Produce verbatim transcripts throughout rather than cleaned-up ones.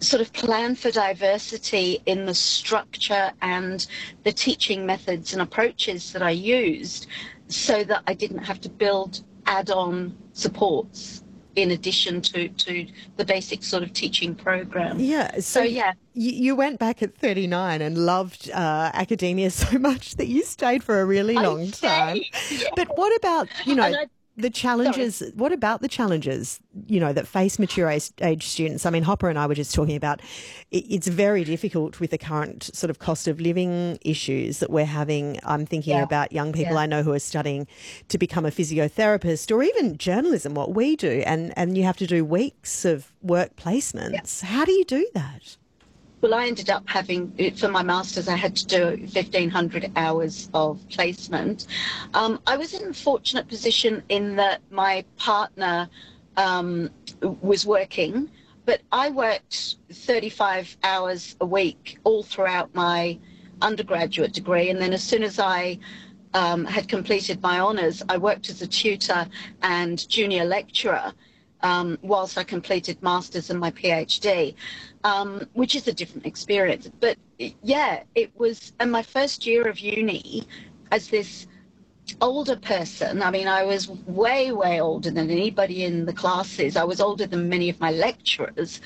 sort of plan for diversity in the structure and the teaching methods and approaches that I used so that I didn't have to build add-on supports in addition to, to the basic sort of teaching program. Yeah. So, so yeah. You, you went back at thirty-nine and loved uh, academia so much that you stayed for a really long I time. stayed, yeah. But what about, you know, I, the challenges, sorry. what about the challenges, you know, that face mature age, age students? I mean, Hopper and I were just talking about it, it's very difficult with the current sort of cost of living issues that we're having. I'm thinking Yeah. about young people Yeah. I know who are studying to become a physiotherapist or even journalism, what we do, and, and you have to do weeks of work placements. Yeah. How do you do that? Well, I ended up having, for my master's, I had to do fifteen hundred hours of placement. Um, I was in a fortunate position in that my partner um, was working, but I worked thirty-five hours a week all throughout my undergraduate degree. And then as soon as I um, had completed my honours, I worked as a tutor and junior lecturer Um, whilst I completed masters and my PhD, um, which is a different experience. But yeah, it was, and my first year of uni as this older person, I mean, I was way, way older than anybody in the classes. I was older than many of my lecturers.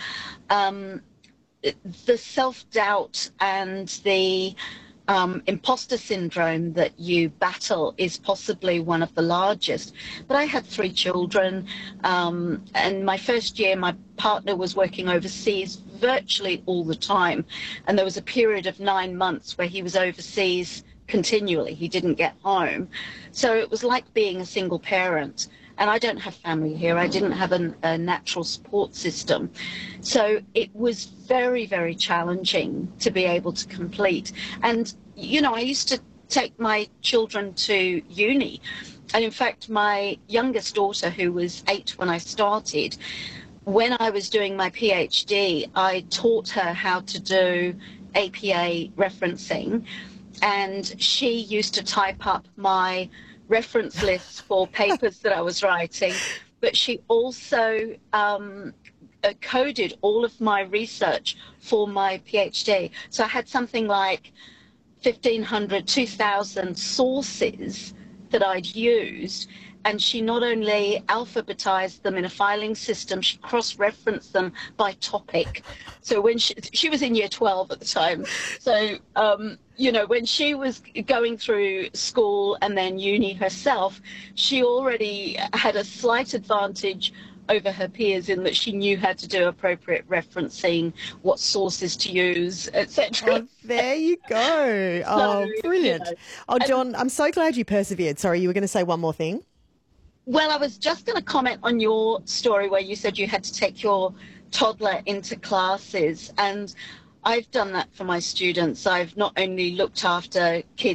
Um, the self-doubt and the Um, imposter syndrome that you battle is possibly one of the largest. But I had three children, um, and my first year my partner was working overseas virtually all the time, and there was a period of nine months where he was overseas continually. He didn't get home. So it was like being a single parent. And I don't have family here. I didn't have an, a natural support system. So it was very, very challenging to be able to complete. And, you know, I used to take my children to uni. And in fact, my youngest daughter, who was eight when I started, when I was doing my PhD, I taught her how to do A P A referencing. And she used to type up my reference lists for papers that I was writing, but she also um, coded all of my research for my PhD. So I had something like fifteen hundred, two thousand sources that I'd used, and she not only alphabetized them in a filing system, she cross-referenced them by topic. So when she, she was in year twelve at the time, so um, you know, when she was going through school and then uni herself, she already had a slight advantage over her peers in that she knew how to do appropriate referencing, what sources to use, et cetera. Oh, there you go. Oh, so, brilliant. You know, oh, Dawn, I'm so glad you persevered. Sorry, you were going to say one more thing? Well, I was just going to comment on your story where you said you had to take your toddler into classes, and I've done that for my students. I've not only looked after kids